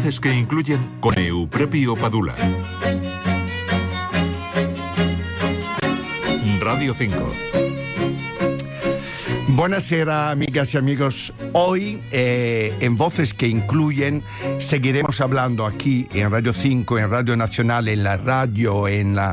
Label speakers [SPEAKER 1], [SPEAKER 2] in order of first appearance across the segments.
[SPEAKER 1] Voces que incluyen con Euprepio Padula. Radio 5.
[SPEAKER 2] Buonasera amigas y amigos. Hoy en Voces que incluyen seguiremos hablando aquí en Radio 5, en Radio Nacional, en la radio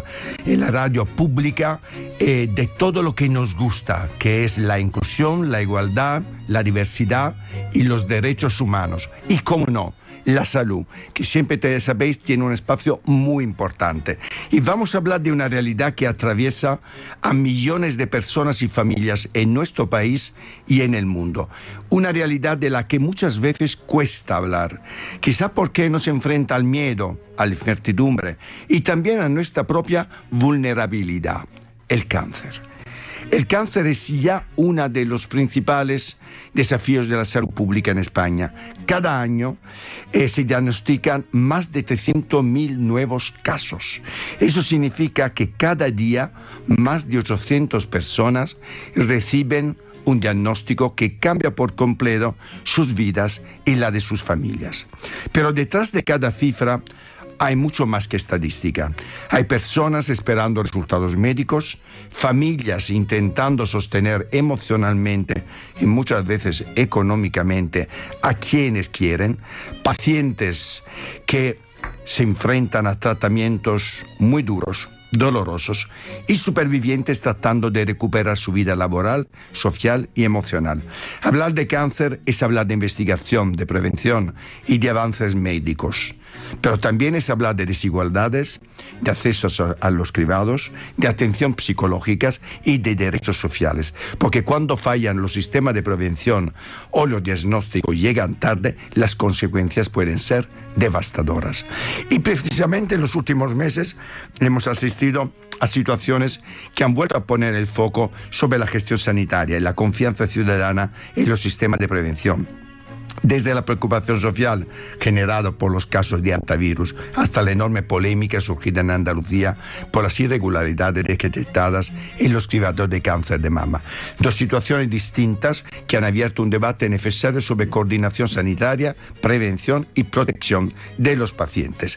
[SPEAKER 2] pública, de todo lo que nos gusta, que es la inclusión, la igualdad, la diversidad y los derechos humanos. Y cómo no, la salud, que siempre, sabéis, tiene un espacio muy importante. Y vamos a hablar de una realidad que atraviesa a millones de personas y familias en nuestro país y en el mundo. Una realidad de la que muchas veces cuesta hablar, quizá porque nos enfrenta al miedo, a la incertidumbre y también a nuestra propia vulnerabilidad, el cáncer. El cáncer es ya uno de los principales desafíos de la salud pública en España. Cada año se diagnostican más de 300.000 nuevos casos. Eso significa que cada día más de 800 personas reciben un diagnóstico que cambia por completo sus vidas y la de sus familias. Pero detrás de cada cifra hay mucho más que estadística. Hay personas esperando resultados médicos, familias intentando sostener emocionalmente y muchas veces económicamente a quienes quieren, pacientes que se enfrentan a tratamientos muy duros, dolorosos, y supervivientes tratando de recuperar su vida laboral, social y emocional. Hablar de cáncer es hablar de investigación, de prevención y de avances médicos. Pero también es hablar de desigualdades, de acceso a los cribados, de atención psicológicas y de derechos sociales. Porque cuando fallan los sistemas de prevención o los diagnósticos llegan tarde, las consecuencias pueden ser devastadoras. Y precisamente en los últimos meses hemos asistido a situaciones que han vuelto a poner el foco sobre la gestión sanitaria y la confianza ciudadana en los sistemas de prevención. Desde la preocupación social generada por los casos de hantavirus hasta la enorme polémica surgida en Andalucía por las irregularidades detectadas en los cribados de cáncer de mama. Dos situaciones distintas que han abierto un debate necesario sobre coordinación sanitaria, prevención y protección de los pacientes.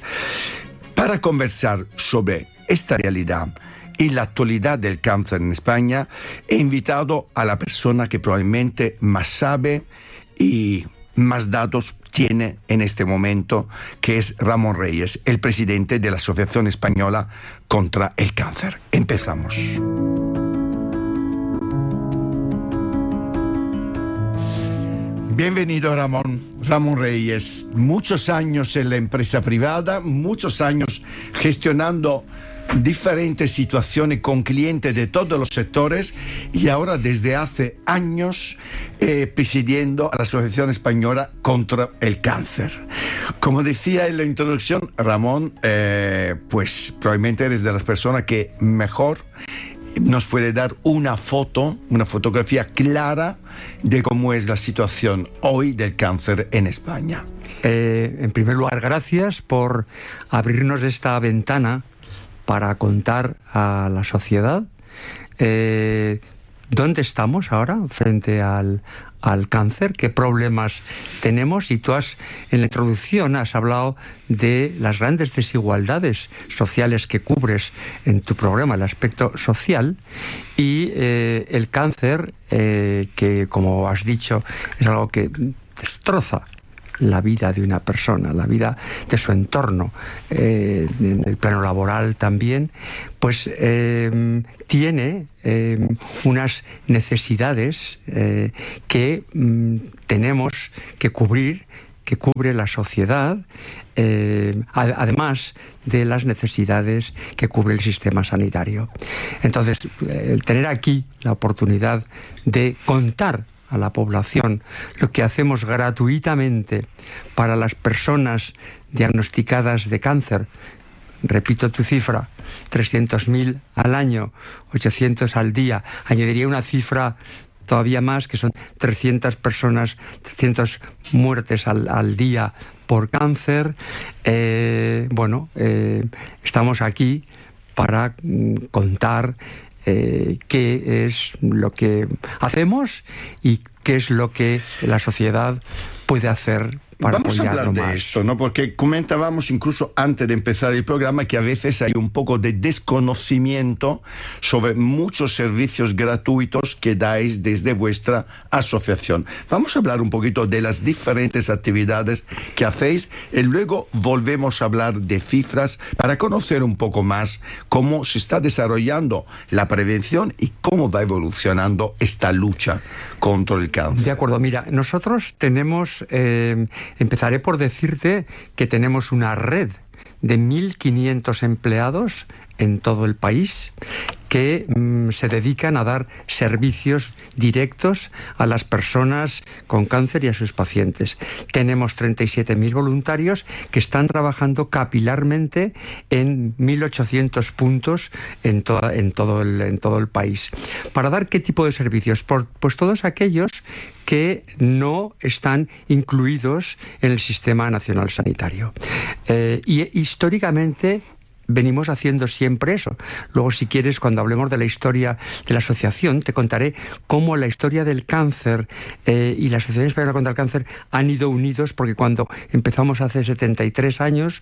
[SPEAKER 2] Para conversar sobre esta realidad y la actualidad del cáncer en España, he invitado a la persona que probablemente más sabe y más datos tiene en este momento, que es Ramón Reyes, el presidente de la Asociación Española contra el Cáncer. Empezamos. Bienvenido, Ramón Reyes. Muchos años en la empresa privada, muchos años gestionando diferentes situaciones con clientes de todos los sectores y ahora desde hace años presidiendo a la Asociación Española contra el Cáncer. Como decía en la introducción, Ramón, pues probablemente eres de las personas que mejor nos puede dar una fotografía clara de cómo es la situación hoy del cáncer en España.
[SPEAKER 3] En primer lugar, gracias por abrirnos esta ventana para contar a la sociedad dónde estamos ahora frente al cáncer, qué problemas tenemos. Y tú en la introducción has hablado de las grandes desigualdades sociales que cubres en tu programa, el aspecto social, y el cáncer, que como has dicho es algo que destroza la vida de una persona, la vida de su entorno, en el plano laboral también, pues tiene unas necesidades que tenemos que cubrir, que cubre la sociedad, además de las necesidades que cubre el sistema sanitario. Entonces, tener aquí la oportunidad de contar a la población lo que hacemos gratuitamente para las personas diagnosticadas de cáncer. Repito tu cifra, 300.000 al año, 800 al día. Añadiría una cifra todavía más, que son 300 personas, 300 muertes al día por cáncer. Estamos aquí para contar qué es lo que hacemos y qué es lo que la sociedad puede hacer
[SPEAKER 2] Vamos a hablar de
[SPEAKER 3] más.
[SPEAKER 2] esto, ¿no? Porque comentábamos incluso antes de empezar el programa que a veces hay un poco de desconocimiento sobre muchos servicios gratuitos que dais desde vuestra asociación. Vamos a hablar un poquito de las diferentes actividades que hacéis y luego volvemos a hablar de cifras para conocer un poco más cómo se está desarrollando la prevención y cómo va evolucionando esta lucha contra el cáncer.
[SPEAKER 3] De acuerdo, mira, nosotros tenemos, empezaré por decirte que tenemos una red de 1.500 empleados en todo el país que se dedican a dar servicios directos a las personas con cáncer y a sus pacientes. Tenemos 37.000 voluntarios que están trabajando capilarmente en 1.800 puntos en todo el país. ¿Para dar qué tipo de servicios? Pues todos aquellos que no están incluidos en el Sistema Nacional Sanitario. Y históricamente venimos haciendo siempre eso. Luego, si quieres, cuando hablemos de la historia de la asociación, te contaré cómo la historia del cáncer y la Asociación Española contra el Cáncer han ido unidos, porque cuando empezamos hace 73 años,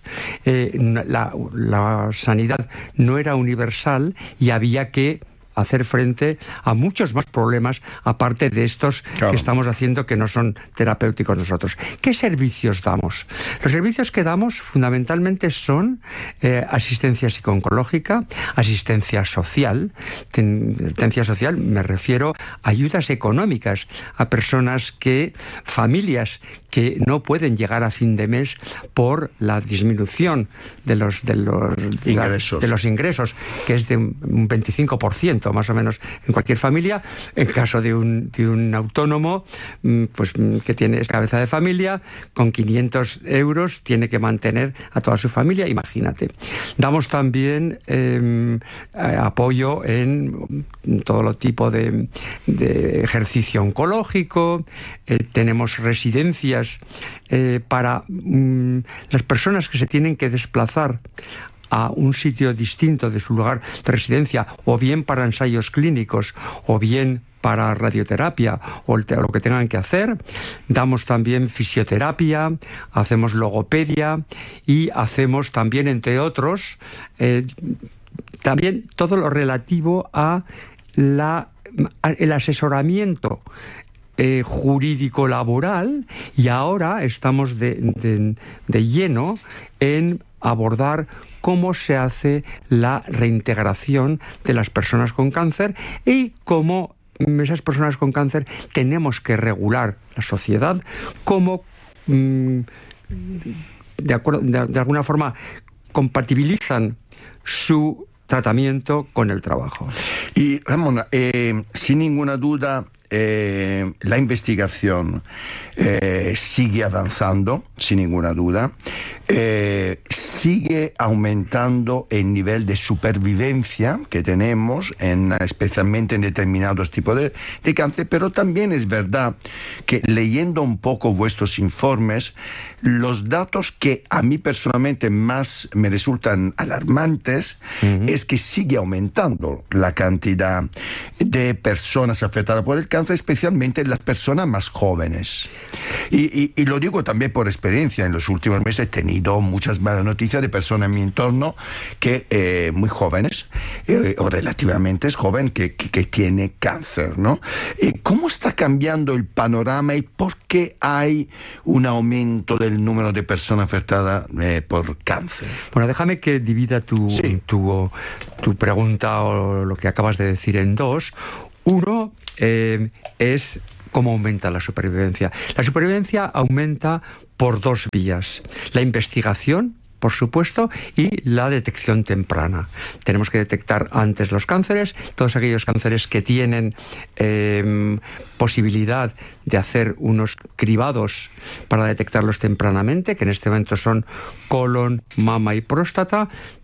[SPEAKER 3] la sanidad no era universal y había que hacer frente a muchos más problemas aparte de estos que estamos haciendo que no son terapéuticos nosotros. ¿Qué servicios damos? Los servicios que damos fundamentalmente son asistencia psico-oncológica, asistencia social. Asistencia social me refiero a ayudas económicas a personas familias que no pueden llegar a fin de mes por la disminución de los ingresos, que es de un 25%. Más o menos en cualquier familia. En caso de un autónomo, pues que tiene cabeza de familia, con 500 euros tiene que mantener a toda su familia, imagínate. Damos también apoyo en todo tipo de ejercicio oncológico, tenemos residencias para las personas que se tienen que desplazar a un sitio distinto de su lugar de residencia, o bien para ensayos clínicos, o bien para radioterapia, o lo que tengan que hacer. Damos también fisioterapia, hacemos logopedia y hacemos también, entre otros, también todo lo relativo a el asesoramiento jurídico laboral, y ahora estamos de lleno en abordar cómo se hace la reintegración de las personas con cáncer y cómo esas personas con cáncer tenemos que regular la sociedad, cómo de alguna forma compatibilizan su tratamiento con el trabajo.
[SPEAKER 2] Y Ramón, sin ninguna duda, la investigación sigue avanzando, sin ninguna duda, sigue aumentando el nivel de supervivencia que tenemos, especialmente en determinados tipos de cáncer, pero también es verdad que leyendo un poco vuestros informes, los datos que a mí personalmente más me resultan alarmantes es que sigue aumentando la cantidad de personas afectadas por el cáncer, especialmente las personas más jóvenes. Y lo digo también por experiencia. En los últimos meses he tenido muchas malas noticias de personas en mi entorno que muy jóvenes o relativamente jóvenes que tienen cáncer, ¿no? ¿Cómo está cambiando el panorama y por qué hay un aumento del número de personas afectadas por cáncer?
[SPEAKER 3] Bueno, déjame que divida tu pregunta o lo que acabas de decir en dos. Uno es cómo aumenta la supervivencia. La supervivencia aumenta por dos vías: la investigación, por supuesto, y la detección temprana. Tenemos que detectar antes los cánceres, todos aquellos cánceres que tienen posibilidad de hacer unos cribados para detectarlos tempranamente, que en este momento son colon, mama y próstata.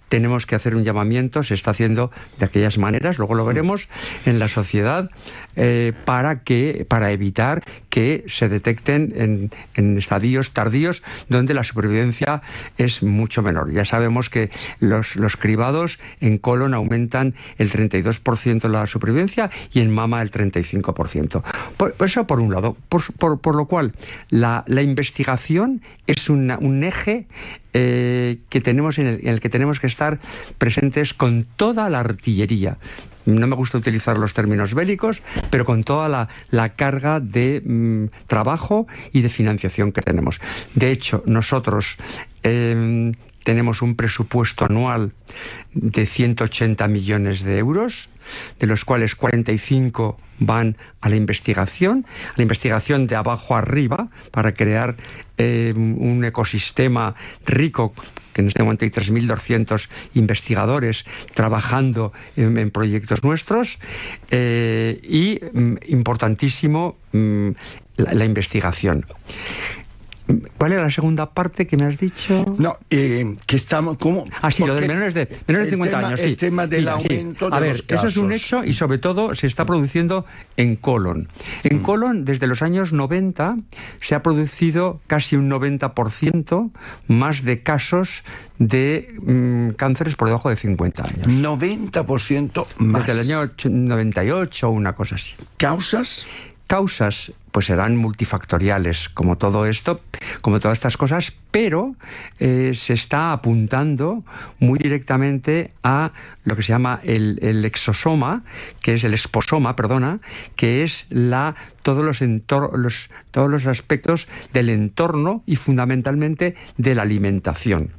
[SPEAKER 3] tenemos que hacer un llamamiento, se está haciendo de aquellas maneras, luego lo veremos, en la sociedad, para evitar que se detecten en estadios tardíos donde la supervivencia es mucho menor. Ya sabemos que los cribados en colon aumentan el 32% la supervivencia y en mama el 35%. Eso por un lado. Por lo cual, la investigación es un eje que tenemos en el que tenemos que estar presentes con toda la artillería. No me gusta utilizar los términos bélicos, pero con toda la carga de trabajo y de financiación que tenemos. De hecho, nosotros tenemos un presupuesto anual de 180 millones de euros, de los cuales 45 van a la investigación de abajo arriba, para crear un ecosistema rico, que en este momento hay 3.200 investigadores trabajando en proyectos nuestros, y importantísimo la investigación. ¿Cuál era la segunda parte que me has dicho?
[SPEAKER 2] No, que estamos como...
[SPEAKER 3] Sí, lo de menores de 50 años. Sí.
[SPEAKER 2] El tema del aumento de los casos.
[SPEAKER 3] Eso es un hecho, y sobre todo se está produciendo en colon. En colon, desde los años 90, se ha producido casi un 90% más de casos de cánceres por debajo de 50 años.
[SPEAKER 2] 90% más.
[SPEAKER 3] Desde el año 98 o una cosa así.
[SPEAKER 2] ¿Causas?
[SPEAKER 3] Causas, pues serán multifactoriales, como todo esto, como todas estas cosas, pero se está apuntando muy directamente a lo que se llama el exosoma, que es el exposoma, que es todos los aspectos del entorno y fundamentalmente de la alimentación.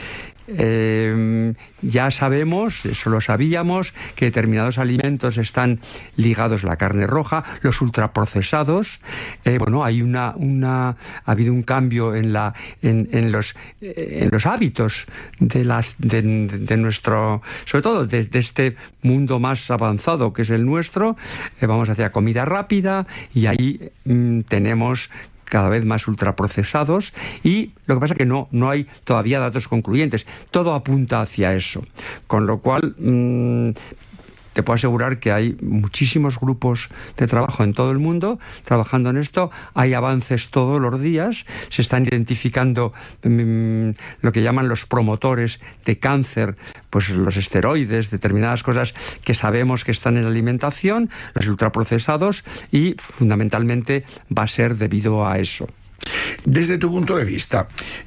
[SPEAKER 3] Ya sabemos, eso lo sabíamos, que determinados alimentos están ligados a la carne roja, los ultraprocesados. Hay ha habido un cambio en los hábitos de nuestro, sobre todo de este mundo más avanzado que es el nuestro. Vamos hacia comida rápida y ahí tenemos cada vez más ultraprocesados, y lo que pasa es que no hay todavía datos concluyentes. Todo apunta hacia eso. Con lo cual, te puedo asegurar que hay muchísimos grupos de trabajo en todo el mundo trabajando en esto. Hay avances todos los días. Se están identificando lo que llaman los promotores de cáncer, pues los esteroides, determinadas cosas que sabemos que están en la alimentación, los ultraprocesados, y fundamentalmente va a ser debido a eso.
[SPEAKER 2] Desde tu punto de vista,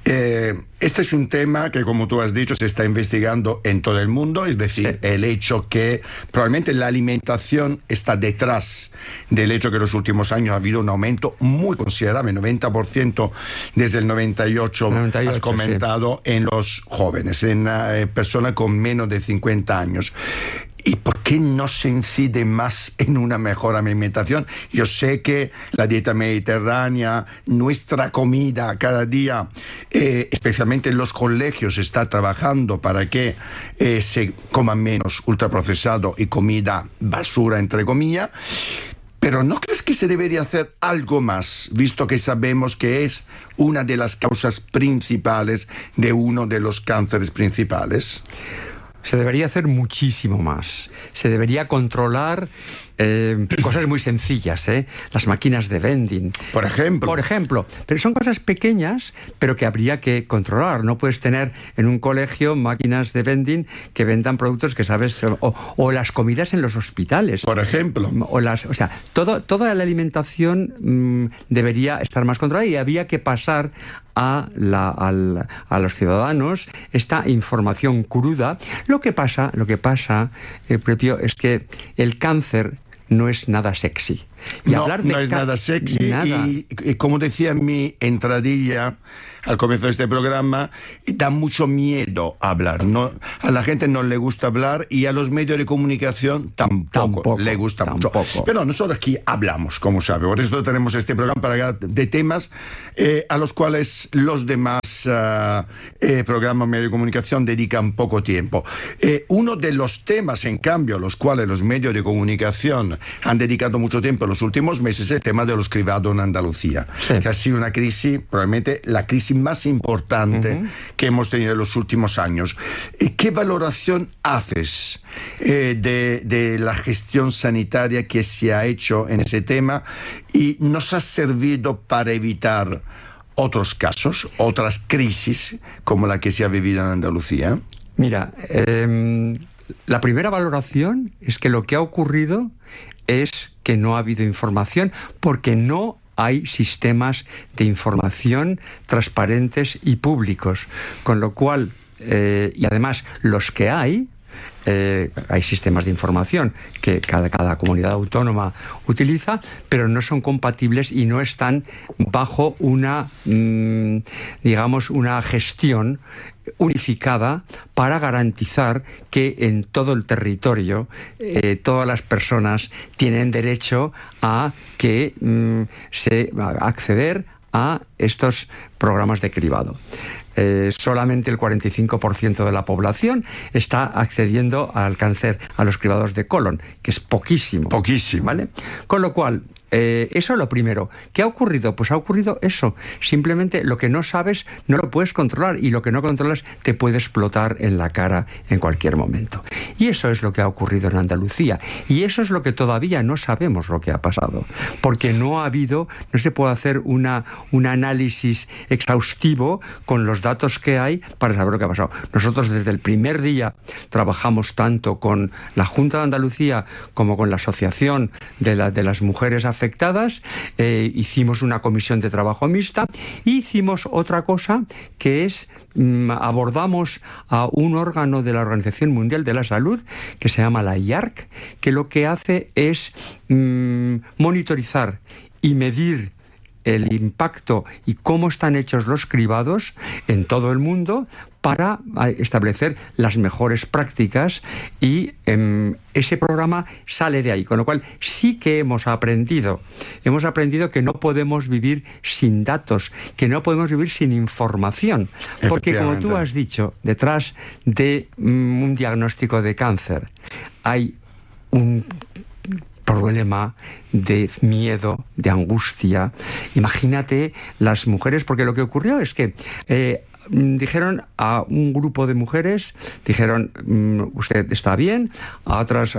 [SPEAKER 2] este es un tema que, como tú has dicho, se está investigando en todo el mundo, es decir, sí, el hecho que probablemente la alimentación está detrás del hecho que en los últimos años ha habido un aumento muy considerable, 90% desde el 98 has comentado, sí, en los jóvenes, en personas con menos de 50 años. ¿Y por qué no se incide más en una mejor alimentación? Yo sé que la dieta mediterránea, nuestra comida cada día, especialmente en los colegios, se está trabajando para que se coma menos ultraprocesado y comida basura, entre comillas. Pero ¿no crees que se debería hacer algo más, visto que sabemos que es una de las causas principales de uno de los cánceres principales?
[SPEAKER 3] Se debería hacer muchísimo más. Se debería controlar cosas muy sencillas, las máquinas de vending.
[SPEAKER 2] Por ejemplo.
[SPEAKER 3] Pero son cosas pequeñas, pero que habría que controlar. No puedes tener en un colegio máquinas de vending que vendan productos que sabes, o las comidas en los hospitales.
[SPEAKER 2] Por ejemplo.
[SPEAKER 3] Toda la alimentación debería estar más controlada, y había que pasar a los ciudadanos esta información cruda. Lo que pasa, Prepio, es que el cáncer no es nada sexy. Y
[SPEAKER 2] no es nada sexy. Nada. Y como decía en mi entradilla al comienzo de este programa, da mucho miedo hablar. A la gente no le gusta hablar, y a los medios de comunicación tampoco le gusta mucho. Pero nosotros aquí hablamos, como sabe. Por eso tenemos este programa, para hablar de temas a los cuales los demás programas de medios de comunicación dedican poco tiempo. Uno de los temas, en cambio, a los cuales los medios de comunicación han dedicado mucho tiempo en los últimos meses el tema de los cribados en Andalucía,
[SPEAKER 3] Sí.
[SPEAKER 2] que ha sido una crisis, probablemente la crisis más importante que hemos tenido en los últimos años. ¿Qué valoración haces de la gestión sanitaria que se ha hecho en ese tema y nos ha servido para evitar otros casos, otras crisis como la que se ha vivido en Andalucía?
[SPEAKER 3] Mira, la primera valoración es que lo que ha ocurrido es que no ha habido información porque no hay sistemas de información transparentes y públicos, con lo cual, y además los que hay sistemas de información que cada comunidad autónoma utiliza, pero no son compatibles y no están bajo una, digamos, una gestión unificada para garantizar que en todo el territorio todas las personas tienen derecho a acceder a estos programas de cribado. Solamente el 45% de la población está accediendo al cáncer, a los cribados de colon, que es poquísimo.
[SPEAKER 2] Poquísimo.
[SPEAKER 3] ¿Vale? Con lo cual, eso es lo primero. ¿Qué ha ocurrido? Pues ha ocurrido eso. Simplemente lo que no sabes no lo puedes controlar y lo que no controlas te puede explotar en la cara en cualquier momento. Y eso es lo que ha ocurrido en Andalucía. Y eso es lo que todavía no sabemos lo que ha pasado. Porque no se puede hacer un análisis exhaustivo con los datos que hay para saber lo que ha pasado. Nosotros desde el primer día trabajamos tanto con la Junta de Andalucía como con la Asociación de las Mujeres Afectadas, hicimos una comisión de trabajo mixta y hicimos otra cosa que es abordamos a un órgano de la Organización Mundial de la Salud que se llama la IARC, que lo que hace es monitorizar y medir el impacto y cómo están hechos los cribados en todo el mundo para establecer las mejores prácticas y ese programa sale de ahí, con lo cual sí que hemos aprendido que no podemos vivir sin datos, que no podemos vivir sin información, porque como tú has dicho, detrás de un diagnóstico de cáncer hay un problema de miedo, de angustia. Imagínate las mujeres, porque lo que ocurrió es que dijeron a un grupo de mujeres, dijeron, usted está bien, a otras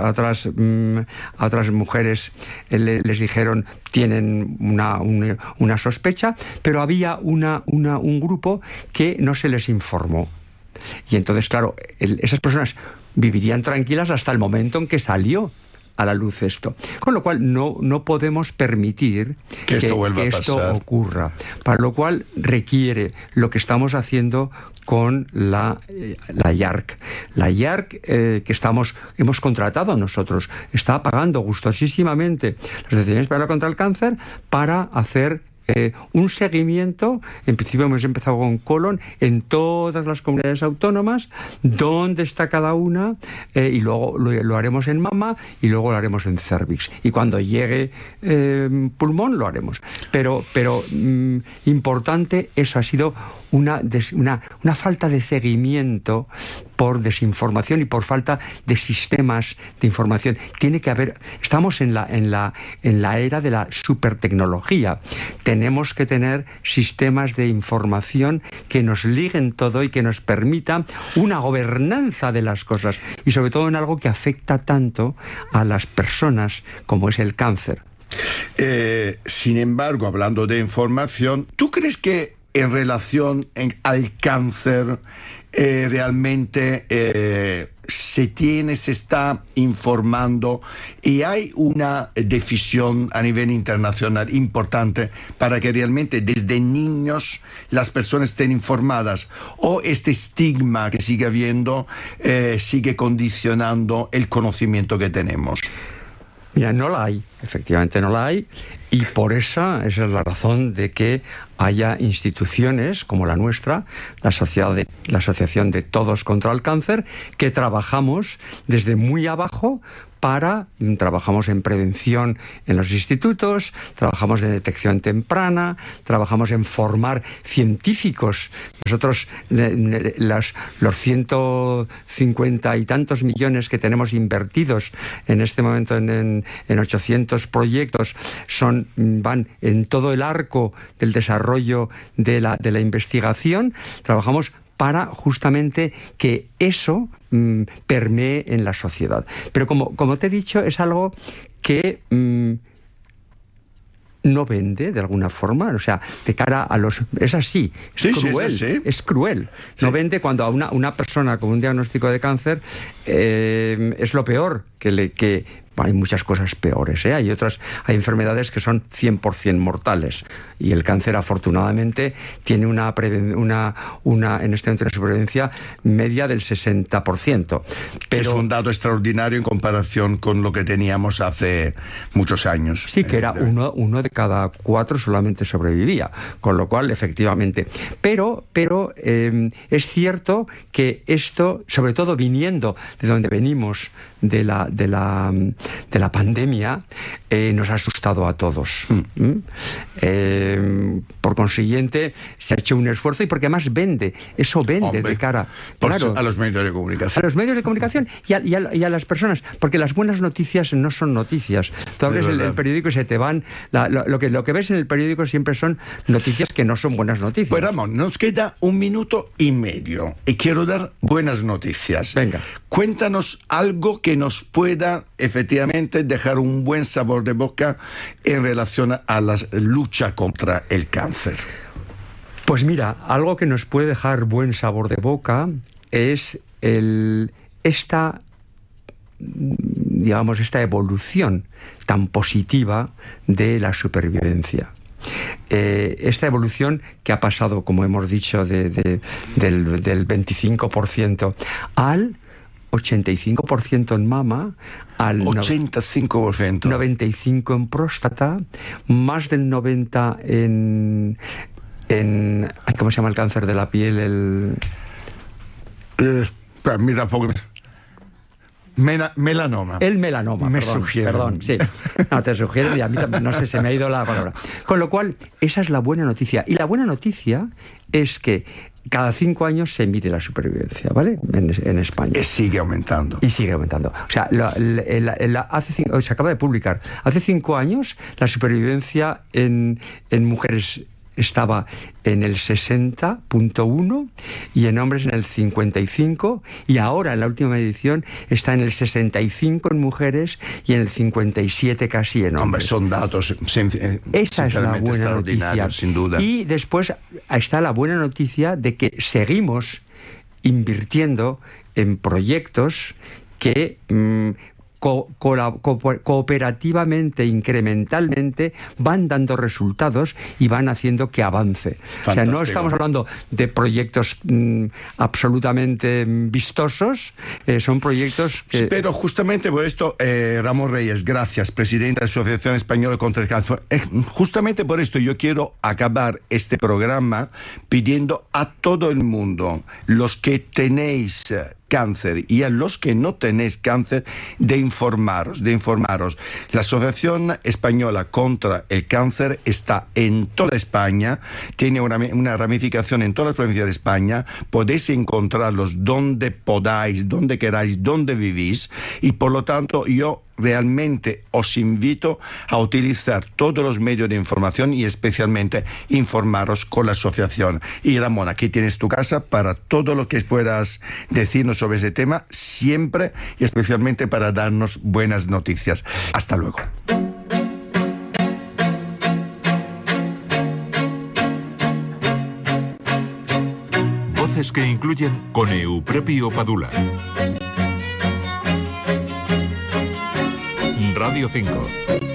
[SPEAKER 3] mujeres les dijeron, tienen una sospecha, pero había un grupo que no se les informó. Y entonces, claro, esas personas vivirían tranquilas hasta el momento en que salió a la luz esto. Con lo cual no podemos permitir que esto ocurra. Para lo cual requiere lo que estamos haciendo con la IARC. La IARC que hemos contratado nosotros, está pagando gustosísimamente las Asociación Española contra el Cáncer para hacer un seguimiento. En principio hemos empezado con colon en todas las comunidades autónomas, dónde está cada una, y luego lo haremos en mama y luego lo haremos en cervix. Y cuando llegue pulmón lo haremos. Pero importante, eso ha sido una falta de seguimiento por desinformación y por falta de sistemas de información. Tiene que haber, estamos en la era de la supertecnología. Tenemos que tener sistemas de información que nos liguen todo y que nos permitan una gobernanza de las cosas, y sobre todo en algo que afecta tanto a las personas como es el cáncer.
[SPEAKER 2] Sin embargo, hablando de información, ¿tú crees que en relación al cáncer realmente se está informando y hay una decisión a nivel internacional importante para que realmente desde niños las personas estén informadas, o este estigma que sigue habiendo sigue condicionando el conocimiento que tenemos?
[SPEAKER 3] Mira, no la hay, efectivamente no la hay. Y por esa es la razón de que haya instituciones como la nuestra, la Asociación de Todos contra el Cáncer, que trabajamos desde muy abajo trabajamos en prevención en los institutos, trabajamos en detección temprana, trabajamos en formar científicos. Nosotros, los 150 y tantos millones que tenemos invertidos en este momento en 800 proyectos, van en todo el arco del desarrollo de la investigación. Trabajamos para justamente que eso permee en la sociedad. Pero como te he dicho, es algo que no vende de alguna forma, o sea, de cara a los... Es así, cruel, sí. Es cruel. Sí. No vende cuando a una persona con un diagnóstico de cáncer es lo peor que hay muchas cosas peores, ¿eh? Hay enfermedades que son 100% mortales, y el cáncer afortunadamente tiene en este momento una supervivencia media del 60%.
[SPEAKER 2] Pero es un dato extraordinario en comparación con lo que teníamos hace muchos años.
[SPEAKER 3] Sí, que era uno de cada 4 solamente sobrevivía, con lo cual efectivamente. Pero es cierto que esto, sobre todo viniendo de donde venimos de la pandemia, nos ha asustado a todos. Por consiguiente, se ha hecho un esfuerzo, y porque además eso vende de cara
[SPEAKER 2] a los medios de comunicación.
[SPEAKER 3] A los medios de comunicación y a las personas, porque las buenas noticias no son noticias. Tú abres el periódico y se te van... Lo que ves en el periódico siempre son noticias que no son buenas noticias.
[SPEAKER 2] Pues Ramón, nos queda 1 minuto y medio y quiero dar buenas noticias.
[SPEAKER 3] Venga.
[SPEAKER 2] Cuéntanos algo que nos pueda efectivamente dejar un buen sabor de boca en relación a la lucha contra el cáncer.
[SPEAKER 3] Pues mira, algo que nos puede dejar buen sabor de boca es esta evolución tan positiva de la supervivencia. Esta evolución que ha pasado, como hemos dicho, del 25% al 85% en mama, al
[SPEAKER 2] 85%,
[SPEAKER 3] 95% en próstata, más del 90% en ¿cómo se llama el cáncer de la piel?
[SPEAKER 2] Mira, melanoma.
[SPEAKER 3] El melanoma, perdón, sí. No, te sugieren y a mí no sé, se me ha ido la palabra. Con lo cual, esa es la buena noticia. Y la buena noticia es que cada 5 años se mide la supervivencia, ¿vale? En España.
[SPEAKER 2] Y sigue aumentando.
[SPEAKER 3] Y sigue aumentando. O sea, se acaba de publicar. Hace 5 años la supervivencia en mujeres estaba en el 60.1 y en hombres en el 55, y ahora en la última edición está en el 65 en mujeres y en el 57 casi en hombres.
[SPEAKER 2] Hombre, son datos
[SPEAKER 3] esa es la buena noticia,
[SPEAKER 2] sin duda.
[SPEAKER 3] Y después está la buena noticia de que seguimos invirtiendo en proyectos que cooperativamente, incrementalmente, van dando resultados y van haciendo que avance. Fantástico. O sea, no estamos hablando de proyectos absolutamente vistosos, son proyectos que...
[SPEAKER 2] Pero justamente por esto, Ramón Reyes, gracias, presidente de la Asociación Española contra el Cáncer. Justamente por esto yo quiero acabar este programa pidiendo a todo el mundo, los que tenéis cáncer y a los que no tenéis cáncer, de informaros. La Asociación Española contra el Cáncer está en toda España, tiene una ramificación en todas las provincias de España, podéis encontrarlos donde podáis, donde queráis, donde vivís, y por lo tanto yo realmente os invito a utilizar todos los medios de información y especialmente informaros con la asociación. Y Ramón, aquí tienes tu casa para todo lo que puedas decirnos sobre ese tema, siempre, y especialmente para darnos buenas noticias. Hasta luego.
[SPEAKER 1] Voces que incluyen con Euprepio Padula. Radio 5.